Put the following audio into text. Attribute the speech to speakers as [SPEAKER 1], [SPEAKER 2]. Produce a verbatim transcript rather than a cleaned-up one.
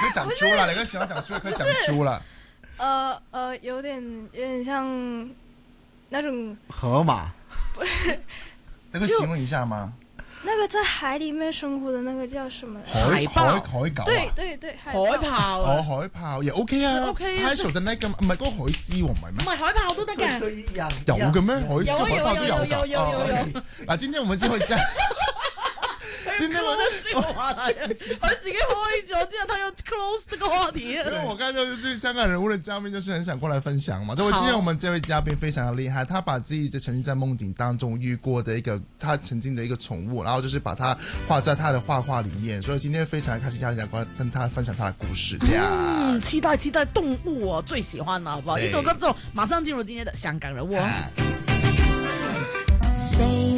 [SPEAKER 1] 以講豬了，你個喜歡講豬可以講豬了。
[SPEAKER 2] 呃呃，有點有點像那種
[SPEAKER 3] 河馬，
[SPEAKER 2] 不是，
[SPEAKER 1] 你可以形容一下嗎？
[SPEAKER 2] 那個在海裡面生活的那個叫什麼？
[SPEAKER 1] 海海海狗啊？
[SPEAKER 2] 對對對，海
[SPEAKER 4] 海豹
[SPEAKER 1] 哦，海豹也 OK 啊
[SPEAKER 4] ，OK 啊。
[SPEAKER 1] 海獸的那個唔係嗰個海獅喎，唔係咩？
[SPEAKER 4] 唔係海豹都得嘅，
[SPEAKER 1] 有嘅咩？海獅、海豹都有
[SPEAKER 4] 有有有有有。
[SPEAKER 1] 嗱，今天我們就會講。今天我
[SPEAKER 4] 在話題，佢自己開咗之後，他要 close 這個話題。因
[SPEAKER 1] 為我剛才就是香港人物的嘉賓，就是很想過來分享嘛。所以今天我們這位嘉賓非常的厲害，他把自己就曾經在夢境當中遇過的一個他曾經的一個寵物，然後就是把它畫在他的畫畫裡面。所以今天非常開心，家人過來跟他分享他的故事。這樣，
[SPEAKER 4] 嗯，期待期待動物我最喜歡了，好不好？一首歌之後，馬上進入今天的香港人物。